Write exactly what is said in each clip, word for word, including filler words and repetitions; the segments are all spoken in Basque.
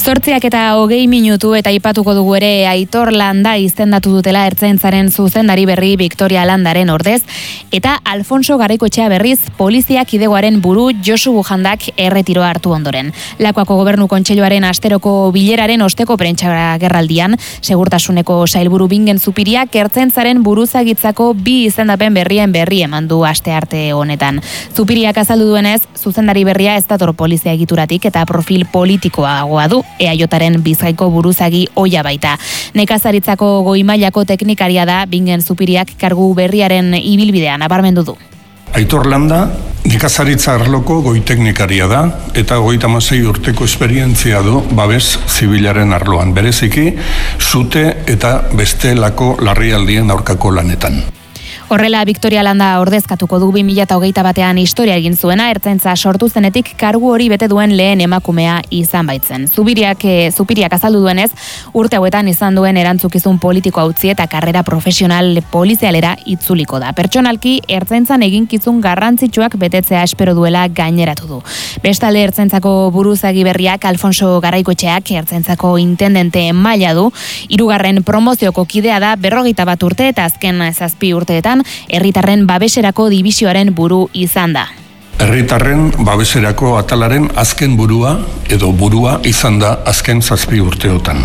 Zortziak eta hogei minutu eta aipatuko dugu ere Aitor Landa izendatu dutela Ertzaintzaren zuzendari berri Victoria Landaren ordez, eta Alfonso Garaikoetxea berriz polizia kidegoaren buru Josu Bujandak erretiroa hartu ondoren. Lakuako Gobernu Kontseiluaren asteroko bileraren osteko prentsa gerraldian, segurtasuneko sailburu Bingen Zupiriak Ertzaintzaren buruzagitzako bi izendapen berrien berri eman du astearte honetan. Zupiriak azaldu duenez, zuzendari berria ez dator polizia egituratik eta profil politikoagoa du. E A Jaren Bizkaiko buruzagi ohia baita. Nekazaritzako goi mailako teknikaria da Bingen Zupiriak kargu berriaren ibilbidea nabarmendu du. Aitor Landa nekazaritza arloko goi teknikaria da eta hogeita hamasei urteko esperientzia du babes zibilaren arloan, bereziki sute eta bestelako larrialdien aurkako lanetan. Horrela, Victoria Landa ordezkatuko du bi mila hogeita batean historia egin zuena, Ertzaintza sortu zenetik kargu hori bete duen lehen emakumea izan baitzen. Zupiriak, e, Zupiriak azaldu duenez, urte hauetan izan duen erantzukizun politiko utzi eta karrera profesional polizialera itzuliko da. Pertsonalki, Ertzaintzan eginkizun garrantzitsuak betetzea espero duela gaineratu du. Bestalde, Ertzaintzako buruzagi berriak Alfonso Garaikoetxeak Ertzaintzako intendente maila du, hirugarren promozioko kidea da berrogeita bat urte eta azken zazpi urteetan herritarren babeserako dibisioaren buru izan da. Herritarren babeserako atalaren azken burua edo burua izan da azken zazpi urteotan.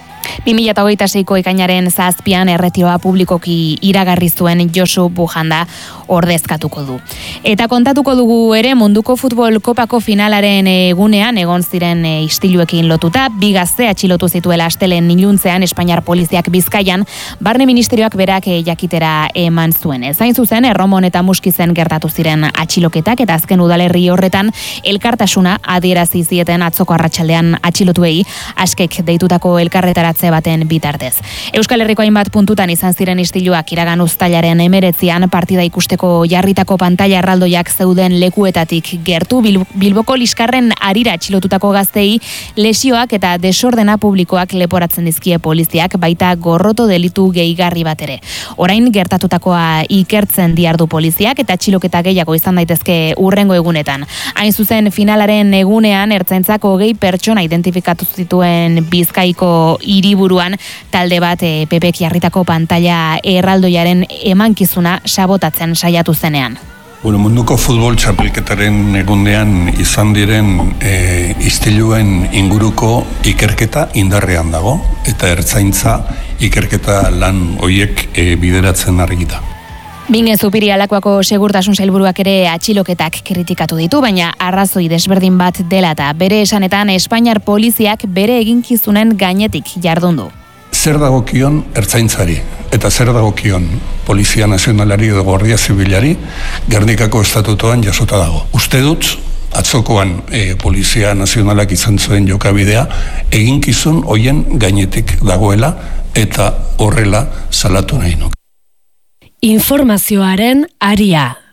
bi mila hogeita seiko ekainaren zazpian erretiroa publikoki iragarri zuen Josu Bujanda ordezkatuko du. Eta kontatuko dugu ere munduko futbol kopako finalaren egunean egon ziren istiluekin lotuta, bi gazte atxilotu zituela astelen iluntzean Espainiar poliziak Bizkaian, barne ministerioak berak jakitera eman zuen. Zain zuzen, Erromon eta Muskizen gertatu ziren atxiloketak eta azken udalerri horretan elkartasuna adierazi zieten atzoko arratsaldean atxilotuei, askek deitutako elkarretaratze baten bitartez. Euskal Herriko hainbat puntutan izan ziren istiluak iragan uztailaren hemeretzian partida ikusteko jarritako pantaila erraldoiak zeuden lekuetatik gertu Bilboko Liskarren harira atxilotutako gaztei lesioak eta desordena publikoak leporatzen dizkie poliziak, baita gorroto delitu gehigarri bat ere. Orain gertatutakoa ikertzen diardu poliziak eta atxiloketa gehiago izan daitezke urrengo egunetan. Hain zuzen finalaren egunean Ertzaintzako hogei pertsona identifikatu zituen Bizkaiko hiriburuan talde bat e, Pepek jarritako pantaila erraldoiaren emankizuna sabotatzen saiatu zenean. Bueno, munduko futbol txapelketaren egunean izan diren e, istiluen inguruko ikerketa indarrean dago eta Ertzaintza ikerketa lan horiek e, bideratzen ari da. Bingen Zupiri Lakuako segurtasun sailburuak ere atxiloketak kritikatu ditu, baina arrazoi desberdin bat dela eta bere esanetan Espainiar poliziak bere eginkizunen gainetik jardundu. Zer dagokion Ertzaintzari eta zer dagokion Polizia Nazionalari edo Guardia Zibilari Gernikako estatutoan jasota dago. Uste dut, atzokoan e, Polizia Nazionalak izan zuen jokabidea eginkizun hoien gainetik dagoela eta horrela salatu nahi nuke. Informazioaren aria.